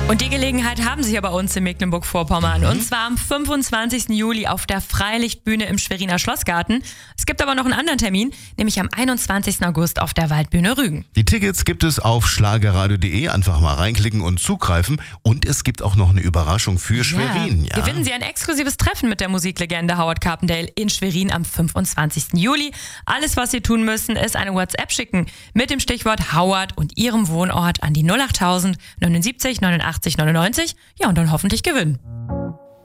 Und die Gelegenheit haben Sie hier bei uns in Mecklenburg-Vorpommern. Und zwar am 25. Juli auf der Freilichtbühne im Schweriner Schlossgarten. Es gibt aber noch einen anderen Termin, nämlich am 21. August auf der Waldbühne Rügen. Die Tickets gibt es auf schlagerradio.de. Einfach mal reinklicken und zugreifen. Und es gibt auch noch eine Überraschung für Schwerin. Ja. Gewinnen Sie ein exklusives Treffen mit der Musiklegende Howard Carpendale in Schwerin am 25. Juli. Alles, was Sie tun müssen, ist eine WhatsApp schicken mit dem Stichwort Howard und Ihrem Wohnort an die 08000 79 89 99. Ja, und dann hoffentlich gewinnen.